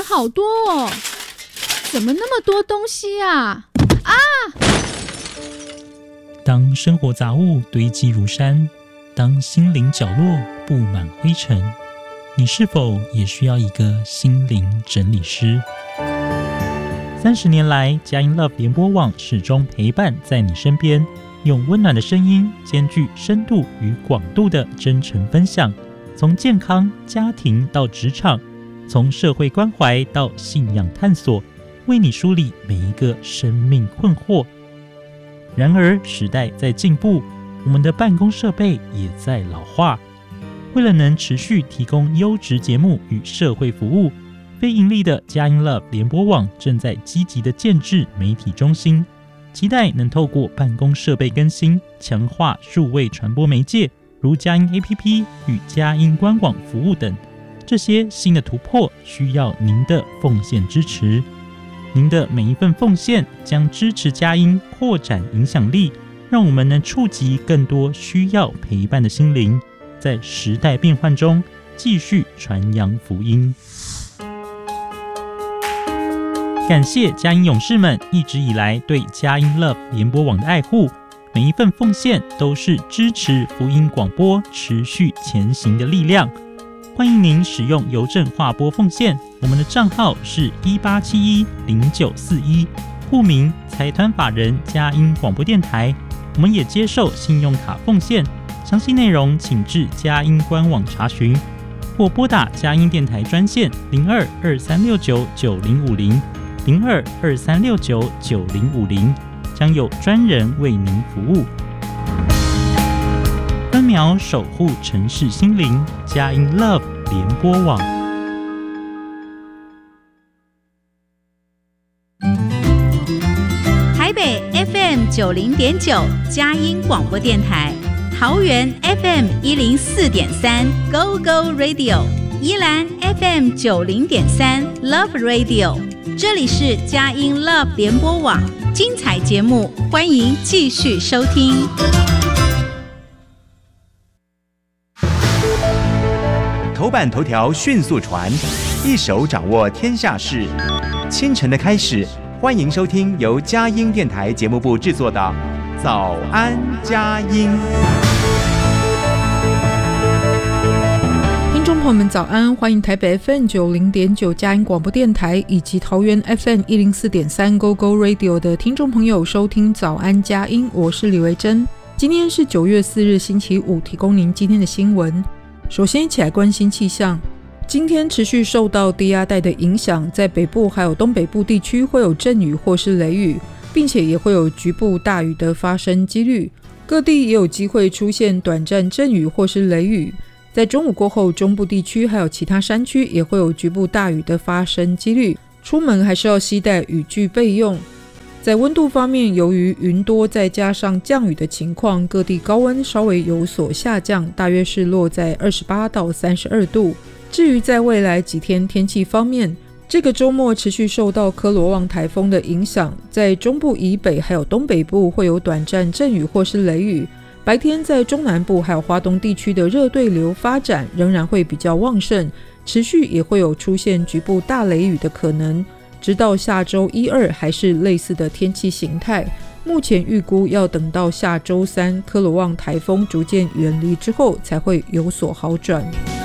好多哦，怎么那么多东西啊？ 当生活杂物堆积如山，当心灵角落布满灰尘，你是否也需要一个心灵整理师？30年来，佳音 Love 联播网始终陪伴在你身边，用温暖的声音，兼具深度与广度的真诚分享，从健康、家庭到职场，从社会关怀到信仰探索，为你梳理每一个生命困惑。然而，时代在进步，我们的办公设备也在老化。为了能持续提供优质节目与社会服务，非盈利的佳音 Love 联播网正在积极的建制媒体中心，期待能透过办公设备更新，强化数位传播媒介，如佳音 APP 与佳音官网服务等。这些新的突破需要您的奉献支持。您的每一份奉献将支持佳音扩展影响力，让我们能触及更多需要陪伴的心灵，在时代变换中继续传扬福音。感谢佳音勇士们一直以来对佳音 Love 联播网的爱护，每一份奉献都是支持福音广播持续前行的力量。欢迎您使用邮政划拨奉献，我们的账号是18710941，户名财团法人佳音广播电台。我们也接受信用卡奉献，详细内容请至佳音官网查询，或拨打佳音电台专线02-2369-9050，02-2369-9050，将有专人为您服务。分秒守护城市心灵，佳音 Love 联播网。 台北 FM90.9 佳音广播电台，桃园 FM104.3 Go Go Radio， 宜兰 FM90.3 Love Radio。这里是佳音 Love 联播网，精彩节目，欢迎继续收听。 头版头条迅速传，一手掌握天下事。清晨的开始，欢迎收听由佳音电台节目部制作的《早安佳音》。 听众朋友们早安，欢迎台北 FM90.9 佳音广播电台以及桃园 FM104.3 Go Go Radio 的听众朋友收听早安佳音，我是李维珍。今天是9月4日星期五，提供您今天的新闻。首先一起来关心气象。今天持续受到低压带的影响，在北部还有东北部地区会有阵雨或是雷雨，并且也会有局部大雨的发生几率，各地也有机会出现短暂阵雨或是雷雨。在中午过后，中部地区还有其他山区也会有局部大雨的发生几率，出门还是要携带雨具备用。在温度方面，由于云多再加上降雨的情况，各地高温稍微有所下降，大约是落在28到32度。至于在未来几天天气方面，这个周末持续受到科罗旺台风的影响，在中部以北还有东北部会有短暂阵雨或是雷雨，白天在中南部还有花东地区的热对流发展仍然会比较旺盛，持续也会有出现局部大雷雨的可能，直到下周1、2还是类似的天气形态。目前预估要等到下周3科罗旺台风逐渐远离之后才会有所好转。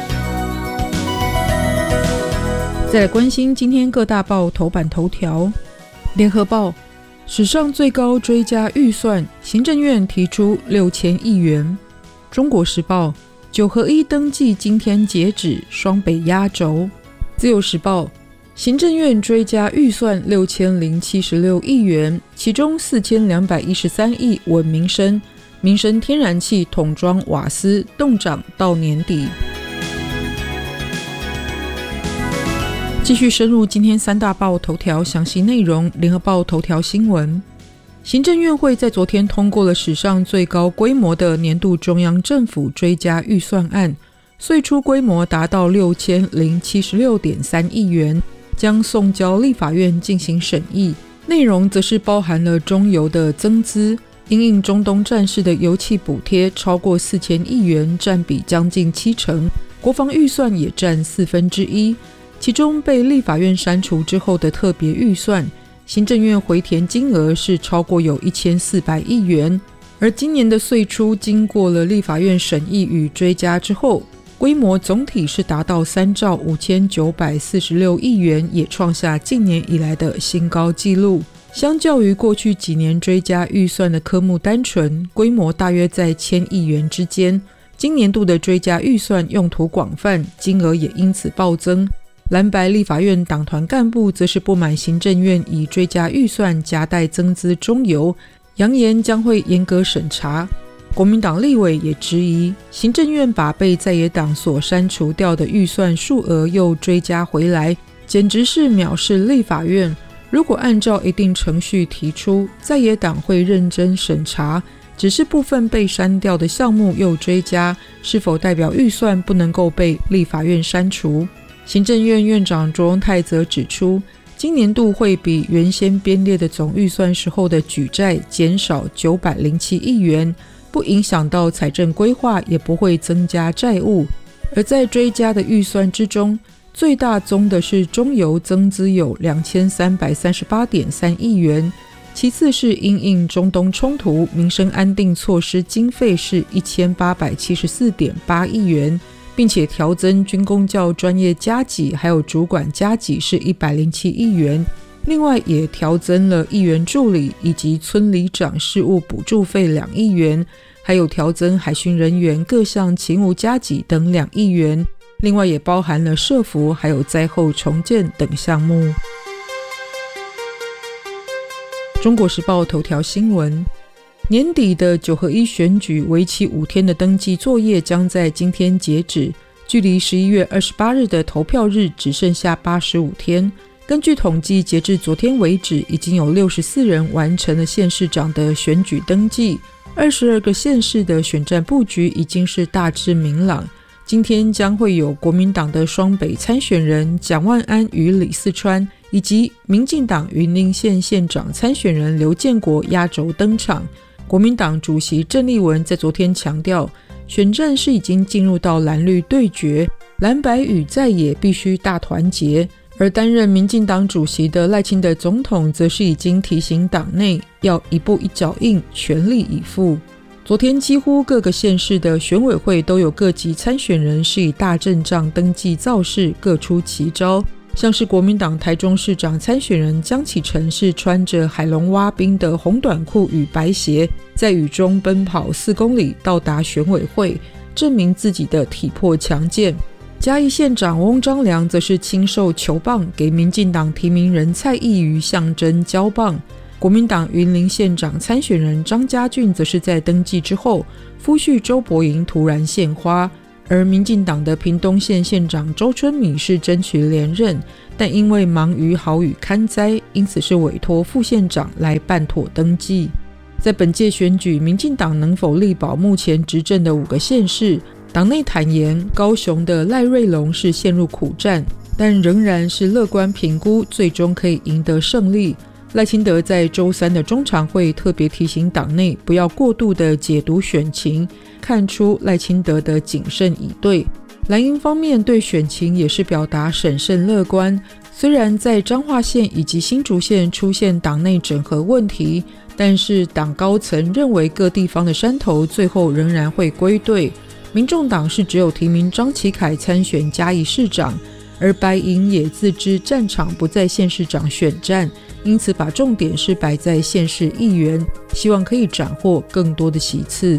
再来关心今天各大报头版头条。联合报，史上最高追加预算，行政院提出6000亿元。中国时报，9合1登记今天截止，双北压轴。自由时报，行政院追加预算6076亿元，其中4213亿稳民生，民生天然气、桶装瓦斯冻涨到年底。继续深入今天三大报头条详细内容。联合报头条新闻，行政院会在昨天通过了史上最高规模的年度中央政府追加预算案，岁出规模达到6076.3亿元，将送交立法院进行审议。内容则是包含了中油的增资，因应中东战事的油气补贴超过4000亿元，占比将近70%，国防预算也占1/4。 其中被立法院删除之后的特别预算，行政院回填金额是超过有1400亿元，而今年的岁出经过了立法院审议与追加之后，规模总体是达到3兆5946亿元，也创下近年以来的新高纪录。相较于过去几年追加预算的科目单纯，规模大约在1000亿元之间。今年度的追加预算用途广泛，金额也因此暴增。蓝白立法院党团干部则是不满行政院以追加预算夹带增资中油，扬言将会严格审查。国民党立委也质疑，行政院把被在野党所删除掉的预算数额又追加回来，简直是藐视立法院。如果按照一定程序提出，在野党会认真审查，只是部分被删掉的项目又追加，是否代表预算不能够被立法院删除？行政院院长卓荣泰则指出，今年度会比原先编列的总预算时候的举债减少907亿元，不影响到财政规划，也不会增加债务。而在追加的预算之中，最大宗的是中油增资有2338.3亿元，其次是因应中东冲突民生安定措施经费是1874.8亿元，并且调增军公教专业加给还有主管加给是107亿元，另外也调增了议员助理以及村里长事务补助费2亿元，还有调增海巡人员各项勤务加给等2亿元，另外也包含了社福还有灾后重建等项目。中国时报头条新闻，年底的9合1选举为期5天的登记作业将在今天截止，距离11月28日的投票日只剩下85天。根据统计，截至昨天为止，已经有64人完成了县市长的选举登记，22个县市的选战布局已经是大致明朗。今天将会有国民党的双北参选人蒋万安与李四川，以及民进党云林县县长参选人刘建国压轴登场。国民党主席郑丽文在昨天强调，选战是已经进入到蓝绿对决，蓝白与在野必须大团结。而担任民进党主席的赖清德总统则是已经提醒党内要一步一脚印，全力以赴。昨天几乎各个县市的选委会都有各级参选人是以大阵仗登记造势，各出奇招。像是国民党台中市长参选人江启臣是穿着海龙蛙兵的红短裤与白鞋，在雨中奔跑4公里到达选委会，证明自己的体魄强健。嘉义县长翁章良则是亲授球棒给民进党提名人蔡易余象征交棒。国民党云林县长参选人张家俊则是在登记之后，夫婿周伯莹突然献花。而民进党的屏东县县长周春米是争取连任，但因为忙于豪雨勘灾，因此是委托副县长来办妥登记。在本届选举，民进党能否力保目前执政的5个县市？党内坦言，高雄的赖瑞隆是陷入苦战，但仍然是乐观评估最终可以赢得胜利。赖清德在周3的中常会特别提醒党内不要过度的解读选情，看出赖清德的谨慎以对。蓝营方面对选情也是表达审慎乐观，虽然在彰化县以及新竹县出现党内整合问题，但是党高层认为各地方的山头最后仍然会归队。民众党是只有提名张启凯参选嘉义市长，而白营也自知战场不在县市长选战，因此把重点是摆在县市议员，希望可以斩获更多的席次。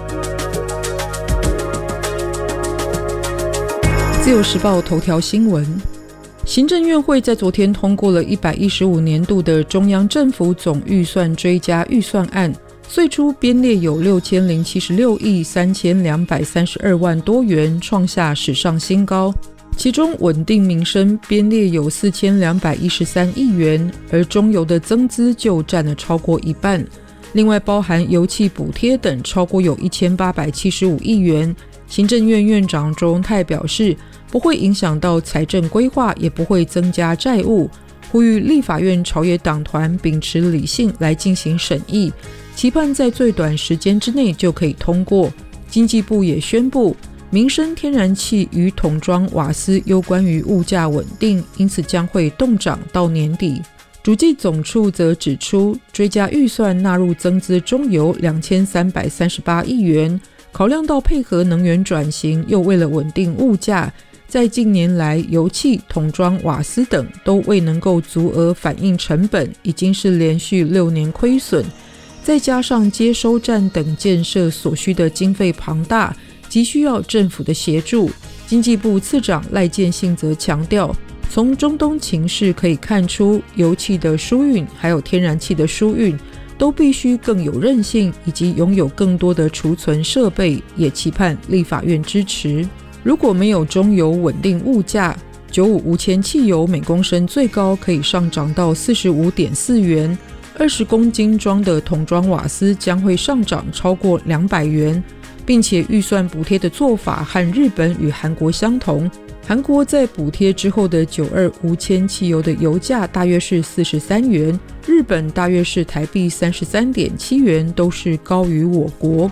自由时报头条新闻，行政院会在昨天通过了115年度的中央政府总预算追加预算案，岁出编列有6076亿3232万多元，创下史上新高。其中稳定民生编列有4213亿元，而中油的增资就占了超过一半。另外包含油气补贴等超过有1875亿元。行政院院长周荣泰表示，不会影响到财政规划，也不会增加债务，呼吁立法院朝野党团秉持理性来进行审议，期盼在最短时间之内就可以通过。经济部也宣布， 民生天然气与桶装瓦斯攸关于物价稳定，因此将会冻涨到年底。主计总处则指出，追加预算纳入增资中油2338亿元，考量到配合能源转型，又为了稳定物价，在近年来油气、桶装瓦斯等都未能够足额反映成本，已经是连续6年亏损，再加上接收站等建设所需的经费庞大，急需要政府的协助。经济部次长赖建信则强调，从中东情势可以看出，油气的输运还有天然气的输运都必须更有韧性，以及拥有更多的储存设备，也期盼立法院支持。如果没有中油稳定物价，95无铅汽油每公升最高可以上涨到 45.4 元，20公斤装的桶装瓦斯将会上涨超过200元，并且预算补贴的做法和日本与韩国相同。韩国在补贴之后的92无铅汽油的油价大约是43元，日本大约是台币 33.7 元，都是高于我国。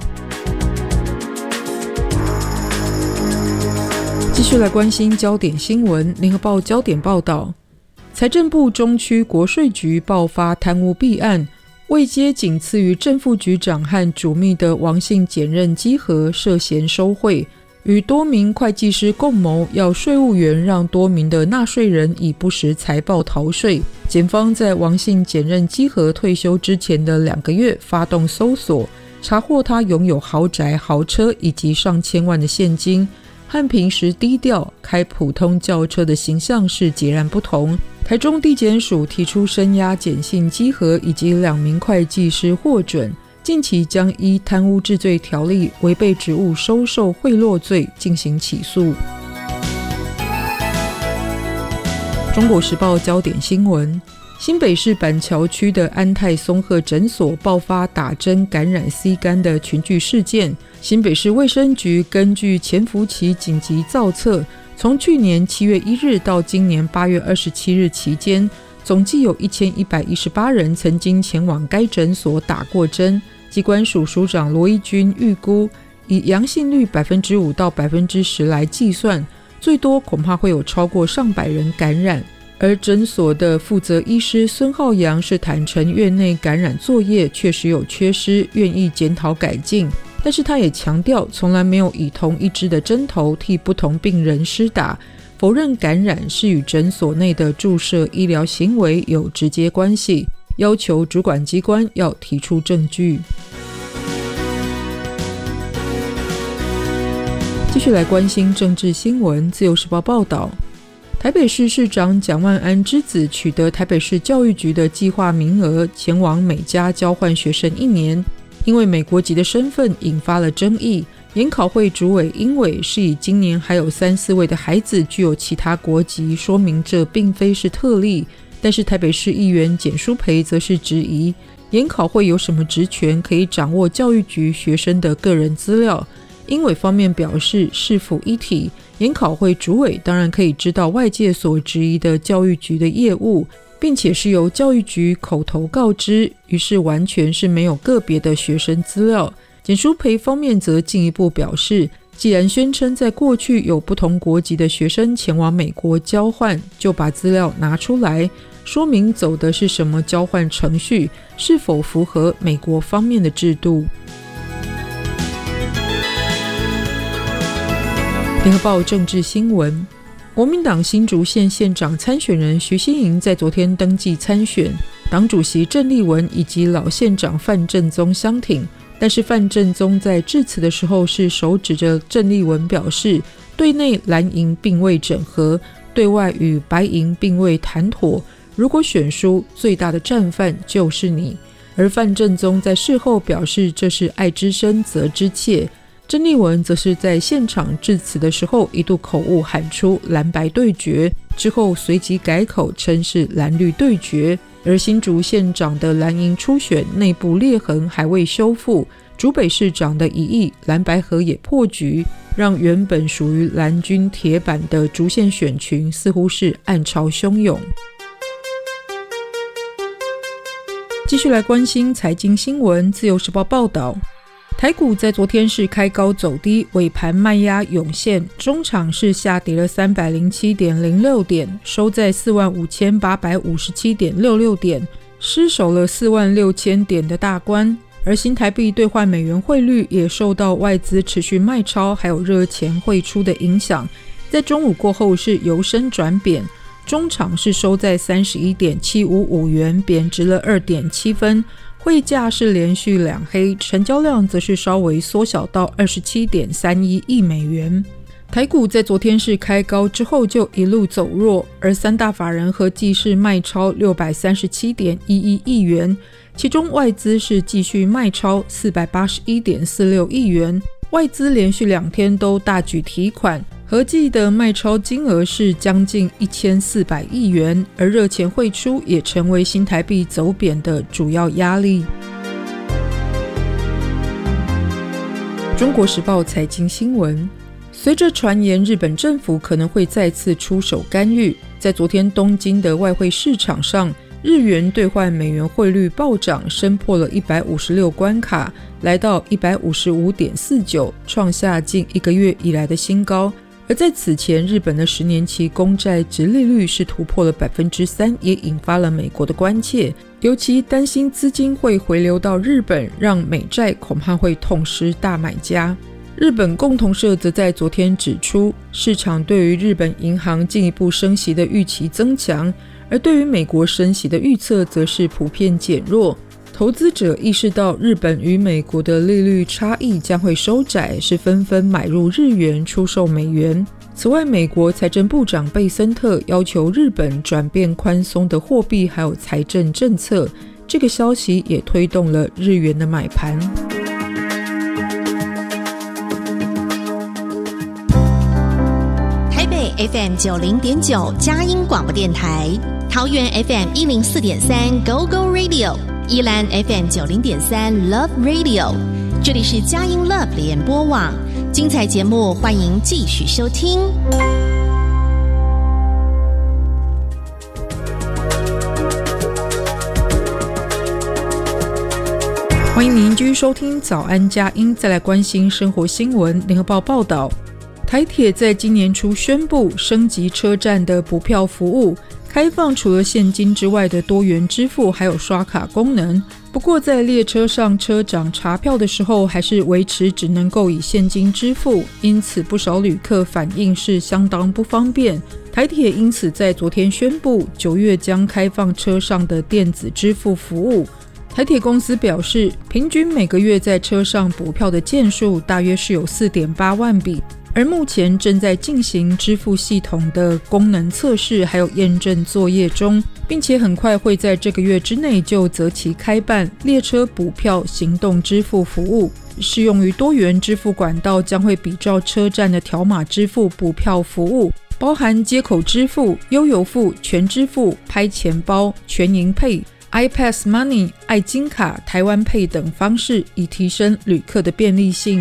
继续来关心焦点新闻。联合报焦点报道，财政部中区国税局爆发贪污弊案，位阶仅次于正副局长和主秘的王姓检任稽核涉嫌收贿，与多名会计师共谋，要税务员让多名的纳税人以不实财报逃税。检方在王姓检任稽核退休之前的2个月发动搜索，查获他拥有豪宅、豪车以及上千万的现金，和平时低调开普通轿车的形象是截然不同。台中地检署提出声押检信稽核以及2名会计师获准，近期将依贪污治罪条例违背职务收受贿赂罪进行起诉。中国时报焦点新闻，新北市板桥区的安泰松鹤诊所爆发打针感染 C 肝的群聚事件。新北市卫生局根据潜伏期紧急造册，从去年7月1日到今年8月27日期间，总计有1118人曾经前往该诊所打过针。疾管署署长罗一军预估，以阳性率 5% 到 10% 来计算，最多恐怕会有超过上百人感染。而诊所的负责医师孙浩洋是坦承院内感染作业确实有缺失，愿意检讨改进，但是他也强调从来没有以同一支的针头替不同病人施打，否认感染是与诊所内的注射医疗行为有直接关系，要求主管机关要提出证据。继续来关心政治新闻。自由时报报道，台北市市长蒋万安之子取得台北市教育局的计划名额，前往美加交换学生1年，因为美国籍的身份引发了争议。研考会主委英伟是以今年还有3-4位的孩子具有其他国籍，说明这并非是特例。但是台北市议员简舒培则是质疑，研考会有什么职权可以掌握教育局学生的个人资料？英伟方面表示，市府一体，研考会主委当然可以知道外界所质疑的教育局的业务，并且是由教育局口头告知，于是完全是没有个别的学生资料。简舒培方面则进一步表示，既然宣称在过去有不同国籍的学生前往美国交换，就把资料拿出来，说明走的是什么交换程序，是否符合美国方面的制度。联合报政治新闻，国民党新竹县县长参选人徐熙莹在昨天登记参选，党主席郑丽文以及老县长范正宗相挺，但是范正宗在致辞的时候是手指着郑丽文表示，对内蓝营并未整合，对外与白营并未谈妥，如果选输，最大的战犯就是你。而范正宗在事后表示，这是爱之深责之切。郑丽文则是在现场致辞的时候一度口误喊出蓝白对决，之后随即改口称是蓝绿对决。而新竹县长的蓝营初选内部裂痕还未修复，竹北市长的一役蓝白合也破局，让原本属于蓝军铁板的竹县选群似乎是暗潮汹涌。继续来关心财经新闻。自由时报报道， 台股在昨天是开高走低，尾盘卖压涌现，中场是下跌了 307.06 点，收在 45,857.66 点，失守了46,000点的大关。而新台币兑换美元汇率也受到外资持续卖超还有热钱汇出的影响，在中午过后是由升转贬，中场是收在 31.755 元，贬值了 2.7 分，汇价是连续两黑，成交量则是稍微缩小到 27.31 亿美元。台股在昨天是开高之后就一路走弱，而三大法人合计是卖超 637.11 亿元，其中外资是继续卖超 481.46 亿元，外资连续2天都大举提款，合计的卖超金额是将近1400亿元，而热钱汇出也成为新台币走贬的主要压力。中国时报财经新闻，随着传言日本政府可能会再次出手干预，在昨天东京的外汇市场上，日元兑换美元汇率暴涨，升破了156关卡，来到 155.49， 创下近1个月以来的新高。而在此前，日本的10年期公债殖利率是突破了 3%， 也引发了美国的关切，尤其担心资金会回流到日本，让美债恐怕会痛失大买家。日本共同社则在昨天指出，市场对于日本银行进一步升息的预期增强，而对于美国升息的预测则是普遍减弱。投资者意识到日本与美国的利率差异将会收窄，是纷纷买入日元出售美元。此外，美国财政部长贝森特要求日本转变宽松的货币还有财政政策，这个消息也推动了日元的买盘。 台北 FM 90.9佳音广播电台，桃园 FM 104.3 Go Go Radio， 宜兰 FM 90.3 Love Radio， 这里是佳音 Love 联播网，精彩节目欢迎继续收听。 欢迎您继续收听早安佳音，再来关心生活新闻。联合报报道，台铁在今年初宣布升级车站的补票服务，开放除了现金之外的多元支付还有刷卡功能。不过在列车上车长查票的时候，还是维持只能够以现金支付，因此不少旅客反映是相当不方便。台铁因此在昨天宣布9月将开放车上的电子支付服务。台铁公司表示，平均每个月在车上补票的件数大约是有 4.8 万笔，而目前正在进行支付系统的功能测试还有验证作业中，并且很快会在这个月之内就择期开办列车补票行动支付服务。适用于多元支付管道将会比照车站的条码支付补票服务，包含接口支付、悠游付、全支付、拍钱包、全银配、iPass Money、爱金卡、台湾配等方式，以提升旅客的便利性。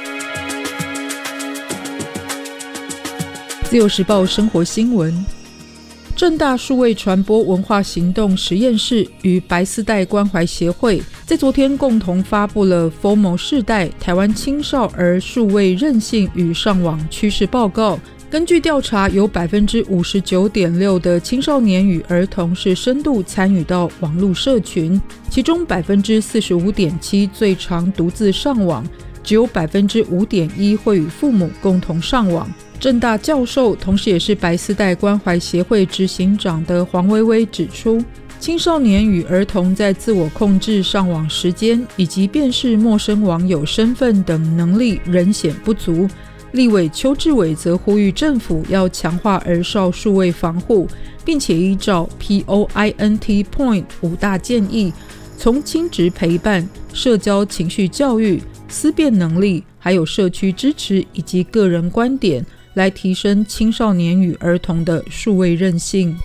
自由时报生活新闻，政大数位传播文化行动实验室与白丝带关怀协会在昨天共同发布了 FOMO 世代台湾青少儿数位韧性与上网趋势报告。根据调查，有 59.6% 的青少年与儿童是深度参与到网络社群，其中 45.7% 最常独自上网，只有 5.1% 会与父母共同上网。政大教授，同时也是白丝带关怀协会执行长的黄薇薇指出，青少年与儿童在自我控制上网时间以及辨识陌生网友身份等能力仍显不足。立委邱志伟则呼吁政府要强化儿少数位防护，并且依照 POINT Point 5大建议，从亲职陪伴、社交情绪教育、思辨能力，还有社区支持以及个人观点，来提升青少年与儿童的数位韧性。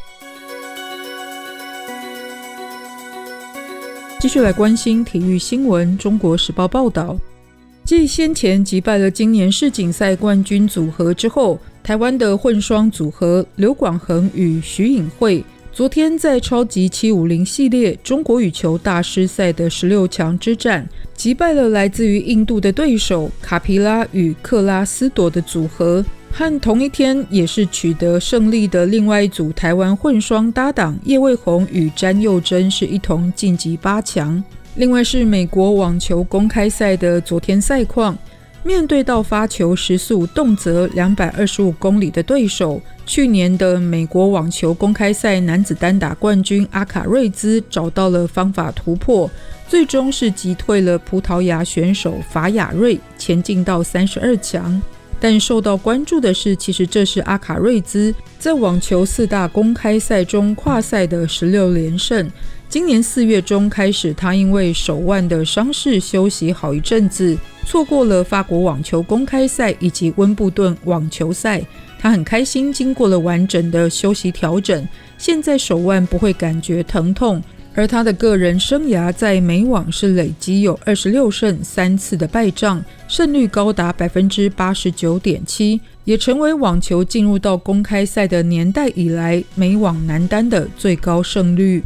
继续来关心体育新闻。中国时报报道，继先前击败了今年世锦赛冠军组合之后，台湾的混双组合刘广恒与徐颖慧昨天在超级750系列中国羽球大师赛的16强之战，击败了来自于印度的对手卡皮拉与克拉斯朵的组合，和同一天也是取得胜利的另外一组台湾混双搭档叶卫红与詹佑珍是一同晋级8强。另外是美国网球公开赛的昨天赛况，面对到发球时速动辄225公里的对手，去年的美国网球公开赛男子单打冠军阿卡瑞兹找到了方法突破，最终是击退了葡萄牙选手法雅瑞，前进到32强。但受到关注的是，其实这是阿卡瑞兹在网球4大公开赛中跨赛的16连胜。今年4月中开始，他因为手腕的伤势休息好一阵子，错过了法国网球公开赛以及温布顿网球赛。他很开心，经过了完整的休息调整，现在手腕不会感觉疼痛。而他的个人生涯在美网是累积有26胜3次的败仗，胜率高达 89.7%， 也成为网球进入到公开赛的年代以来美网男单的最高胜率。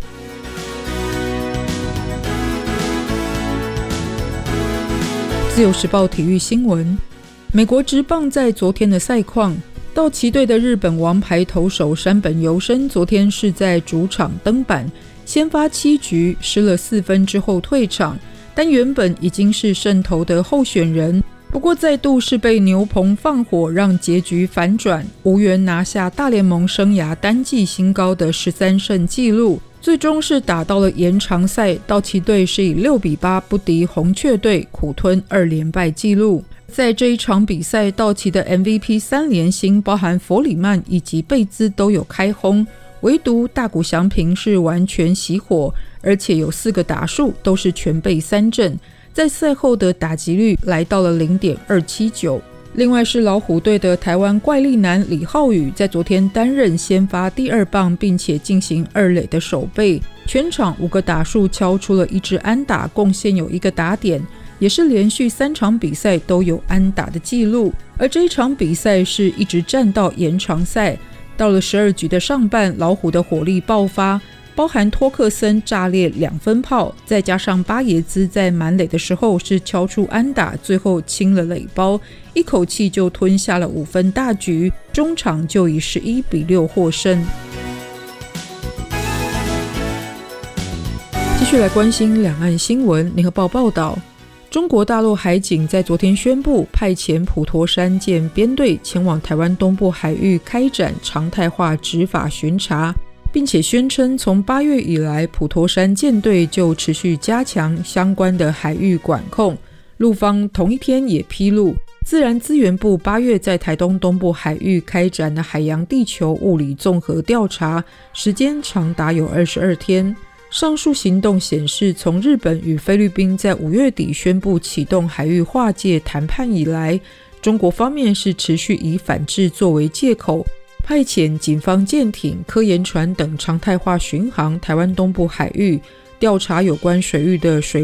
自由时报体育新闻，美国职棒在昨天的赛况，道奇队的日本王牌投手山本由伸昨天是在主场登板，先发7局失了4分之后退场，但原本已经是胜投的候选人，不过再度是被牛棚放火，让结局反转，无缘拿下大联盟生涯单季新高的13胜纪录。最终是打到了延长赛，道奇队是以6-8不敌红雀队，苦吞2连败纪录。在这一场比赛，道奇的 MVP 3连星包含弗里曼以及贝兹都有开轰，唯独大谷翔平是完全熄火，而且有4个打数都是全被3振，在赛后的打击率来到了 0.279。另外是老虎队的台湾怪力男李浩宇，在昨天担任先发第2棒，并且进行2垒的守备，全场5个打数敲出了1支安打，贡献有1个打点，也是连续3场比赛都有安打的记录。而这一场比赛是一直战到延长赛，到了12局的上半，老虎的火力爆发，包含托克森炸裂2分炮，再加上巴耶兹在满垒的时候是敲出安打，最后清了垒包，一口气就吞下了5分大局，中场就以11-6获胜。继续来关心两岸新闻，联合报报道，中国大陆海警在昨天宣布派遣普陀山舰编队前往台湾东部海域开展常态化执法巡查，并且宣称从8月以来，普陀山舰队就持续加强相关的海域管控。陆方同一天也披露，自然资源部8月在台东东部海域开展的海洋地球物理综合调查，时间长达有22天。上述行动显示，从日本与菲律宾在5月底宣布启动海域划界谈判以来，中国方面是持续以反制作为借口，派遣警方舰艇、科研船等常态化巡航台湾东部海域，调查有关水域的水